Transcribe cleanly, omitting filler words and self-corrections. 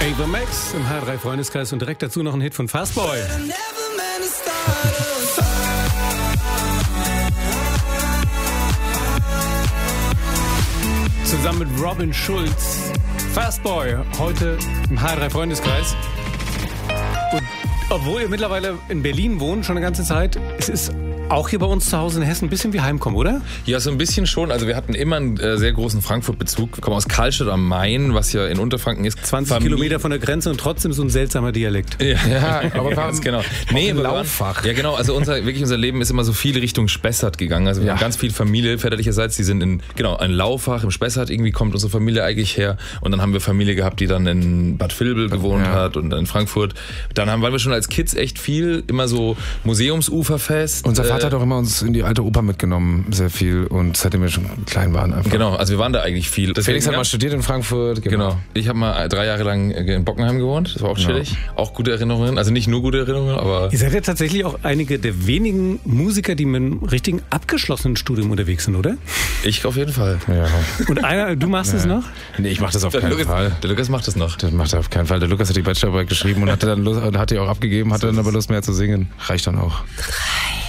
Ava Max im H3 Freundeskreis und direkt dazu noch ein Hit von Fastboy. Zusammen mit Robin Schulz. Fastboy, heute im H3 Freundeskreis. Und obwohl ihr mittlerweile in Berlin wohnt, schon eine ganze Zeit, es ist auch hier bei uns zu Hause in Hessen ein bisschen wie Heimkommen, oder? Ja, so ein bisschen schon. Also wir hatten immer einen sehr großen Frankfurt-Bezug. Wir kommen aus Karlstadt am Main, was ja in Unterfranken ist. 20 Kilometer von der Grenze und trotzdem so ein seltsamer Dialekt. Ja, aber ganz genau. Nee, Lauffach. Ja, genau. Also unser Leben ist immer so viel Richtung Spessart gegangen. Also wir haben ganz viel Familie väterlicherseits. Die sind in Lauffach im Spessart. Irgendwie kommt unsere Familie eigentlich her. Und dann haben wir Familie gehabt, die dann in Bad Vilbel gewohnt hat und dann in Frankfurt. Dann waren wir schon als Kids echt viel, immer so Museumsuferfest. Unser Vater hat auch immer uns in die alte Oper mitgenommen, sehr viel. Und seitdem wir schon klein waren einfach. Genau, also wir waren da eigentlich viel. Deswegen, Felix hat mal studiert in Frankfurt. Genau. Ich habe mal 3 Jahre lang in Bockenheim gewohnt. Das war auch chillig. Auch gute Erinnerungen. Also nicht nur gute Erinnerungen, aber... Ihr seid ja tatsächlich auch einige der wenigen Musiker, die mit einem richtigen abgeschlossenen Studium unterwegs sind, oder? Ich auf jeden Fall. Ja. Und du machst es noch? Nee, ich mach das auf keinen Fall. Der Lukas macht das noch. Das macht er auf keinen Fall. Der Lukas hat die Bachelorarbeit geschrieben und hat die auch abgegeben, hatte dann aber Lust mehr zu singen. Reicht dann auch. 3